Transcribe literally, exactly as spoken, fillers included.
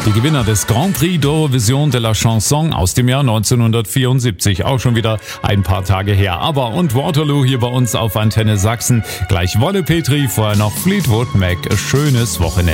Die Gewinner des Grand Prix d'Eurovision de la Chanson aus dem Jahr neunzehnhundertvierundsiebzig. Auch schon wieder ein paar Tage her. Aber und Waterloo hier bei uns auf Antenne Sachsen. Gleich Wolle Petri, vorher noch Fleetwood Mac. Schönes Wochenende.